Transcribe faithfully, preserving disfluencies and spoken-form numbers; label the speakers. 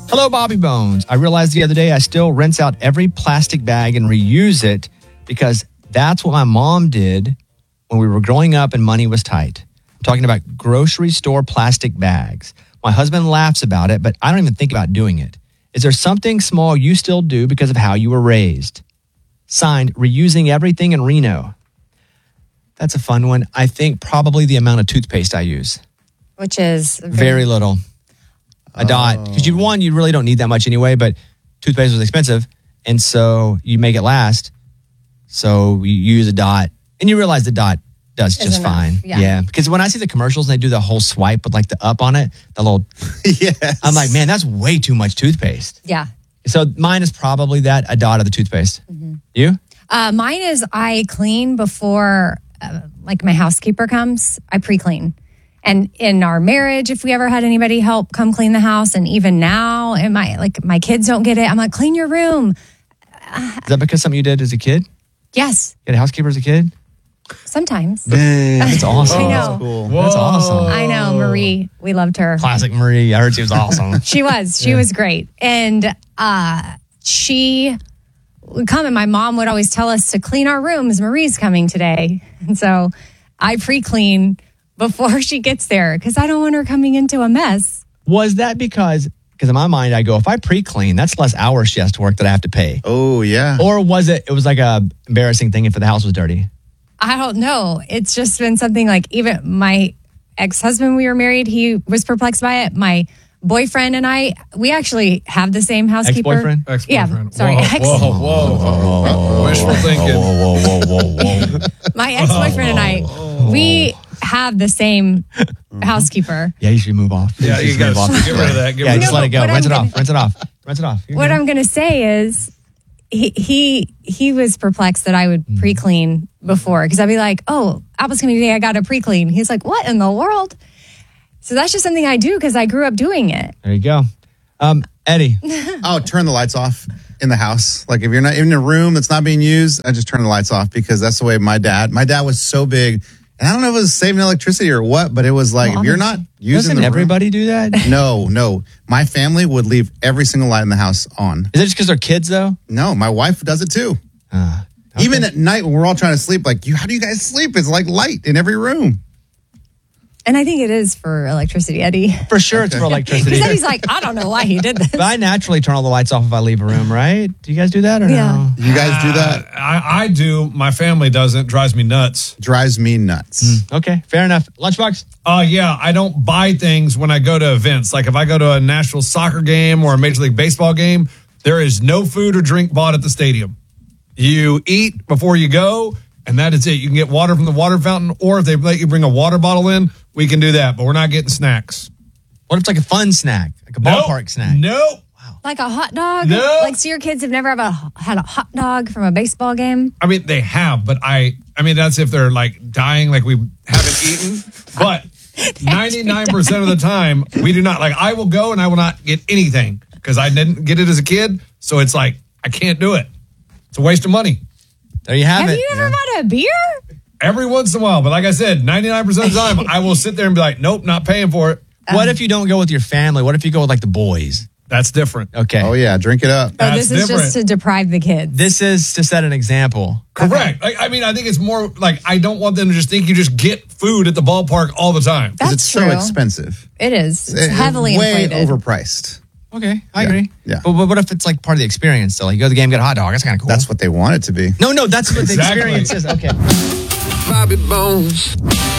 Speaker 1: Hello, Bobby Bones. I realized the other day I still rinse out every plastic bag and reuse it because that's what my mom did when we were growing up and money was tight. I'm talking about grocery store plastic bags. My husband laughs about it, but I don't even think about doing it. Is there something small you still do because of how you were raised? Signed, Reusing Everything in Reno. That's a fun one. I think probably the amount of toothpaste I use.
Speaker 2: Which is
Speaker 1: very, very little. A oh. dot. Because you one, you really don't need that much anyway, but toothpaste was expensive. And so you make it last. So you use a dot. And you realize the dot does just enough. Fine. Yeah. yeah. Because when I see the commercials and they do the whole swipe with like the up on it, the little. yes. I'm like, man, that's way too much toothpaste.
Speaker 2: Yeah.
Speaker 1: So mine is probably that, a dot of the toothpaste. Mm-hmm. You?
Speaker 2: Uh, mine is I clean before, uh, like my housekeeper comes. I pre-clean. And in our marriage, if we ever had anybody help come clean the house, and even now, and my like my kids don't get it, I'm like, clean your room.
Speaker 1: Is that because something you did as a kid?
Speaker 2: Yes.
Speaker 1: You had a housekeeper as a kid?
Speaker 2: Sometimes.
Speaker 1: Dang, that's awesome.
Speaker 2: I know.
Speaker 1: That's cool. That's awesome.
Speaker 2: I know, Marie. We loved her.
Speaker 1: Classic Marie. I heard she was awesome.
Speaker 2: She was. She yeah. was great. And uh, she would come, and my mom would always tell us to clean our rooms. Marie's coming today. And so I pre-clean before she gets there because I don't want her coming into a mess.
Speaker 1: Was that because, because in my mind, I go, if I pre-clean, that's less hours she has to work that I have to pay.
Speaker 3: Oh, yeah.
Speaker 1: Or was it, it was like a embarrassing thing if the house was dirty?
Speaker 2: I don't know. It's just been something like even my ex-husband, when we were married, he was perplexed by it. My boyfriend and I, we actually have the same housekeeper.
Speaker 1: Ex-boyfriend?
Speaker 2: Ex-boyfriend. Yeah, sorry.
Speaker 4: Whoa,
Speaker 2: ex-
Speaker 4: whoa, whoa, whoa, whoa. Wishful thinking.
Speaker 1: Whoa, whoa, whoa, whoa, whoa.
Speaker 2: My ex-boyfriend and I, we have the same housekeeper.
Speaker 1: Yeah, you should move off.
Speaker 4: Yeah, you, you got to get rid of that. Get
Speaker 1: yeah,
Speaker 4: rid
Speaker 1: just
Speaker 4: of
Speaker 1: let it go.
Speaker 2: Rinse
Speaker 1: Rinse it
Speaker 2: gonna,
Speaker 1: off. Rinse it off. Rinse it off. You're
Speaker 2: what
Speaker 1: good.
Speaker 2: I'm going to say is he, he he was perplexed that I would mm. pre-clean before because I'd be like, oh, Apple's coming today. I got to pre-clean. He's like, what in the world? So that's just something I do because I grew up doing it.
Speaker 1: There you go. Um, Eddie.
Speaker 3: Oh, turn the lights off in the house. Like if you're not in a room that's not being used, I just turn the lights off because that's the way my dad, my dad was so big. And I don't know if it was saving electricity or what, but it was like, well, if you're not using
Speaker 1: doesn't
Speaker 3: the
Speaker 1: everybody
Speaker 3: room,
Speaker 1: do that?
Speaker 3: No, no. My family would leave every single light in the house on.
Speaker 1: Is it just because they're kids though?
Speaker 3: No, my wife does it too. Uh, okay. Even at night when we're all trying to sleep, like, you, how do you guys sleep? It's like light in every room.
Speaker 2: And I think it is for electricity, Eddie.
Speaker 1: For sure okay. It's for electricity.
Speaker 2: Because Eddie's like, I don't know why he did this.
Speaker 1: But I naturally turn all the lights off if I leave a room, right? Do you guys do that or
Speaker 2: yeah.
Speaker 1: no?
Speaker 3: You guys do that?
Speaker 4: Uh, I, I do. My family doesn't. Drives me nuts.
Speaker 3: Drives me nuts.
Speaker 1: Mm, okay, fair enough. Lunchbox?
Speaker 4: Uh, yeah, I don't buy things when I go to events. Like if I go to a Nashville soccer game or a Major League Baseball game, there is no food or drink bought at the stadium. You eat before you go, and that is it. You can get water from the water fountain, or if they let you bring a water bottle in, we can do that, but we're not getting snacks.
Speaker 1: What if it's like a fun snack, like a
Speaker 4: nope.
Speaker 1: ballpark snack?
Speaker 4: Nope.
Speaker 1: Wow.
Speaker 2: Like a hot dog?
Speaker 4: Nope.
Speaker 2: Like, so your kids have never ever had a hot dog from a baseball game?
Speaker 4: I mean, they have, but I, I mean, that's if they're like dying, like we haven't eaten. But ninety-nine percent of the time, we do not. Like, I will go and I will not get anything because I didn't get it as a kid. So it's like, I can't do it. It's a waste of money.
Speaker 1: There you have,
Speaker 2: have
Speaker 1: it.
Speaker 2: Have you ever
Speaker 1: yeah.
Speaker 2: bought a beer?
Speaker 4: Every once in a while. But like I said, ninety-nine percent of the time, I will sit there and be like, nope, not paying for it.
Speaker 1: Um, what if you don't go with your family? What if you go with like the boys?
Speaker 4: That's different.
Speaker 1: Okay.
Speaker 3: Oh, yeah. Drink it up.
Speaker 2: Oh,
Speaker 4: That's
Speaker 2: this is
Speaker 4: different.
Speaker 2: just to deprive the kids.
Speaker 1: This is to set an example.
Speaker 4: Correct. Okay. I, I mean, I think it's more like I don't want them to just think you just get food at the ballpark all the time.
Speaker 2: That's
Speaker 3: it's
Speaker 2: true.
Speaker 3: so expensive.
Speaker 2: It is. It's
Speaker 3: it,
Speaker 2: heavily
Speaker 3: way
Speaker 2: inflated.
Speaker 3: overpriced.
Speaker 1: Okay, I
Speaker 3: yeah.
Speaker 1: agree.
Speaker 3: Yeah.
Speaker 1: But, but what if it's like part of the experience? So like you go to the game, get a hot dog. That's kind of cool.
Speaker 3: That's what they want it to be.
Speaker 1: No, no, that's what
Speaker 4: exactly.
Speaker 1: the experience is. Okay.
Speaker 5: Bobby Bones.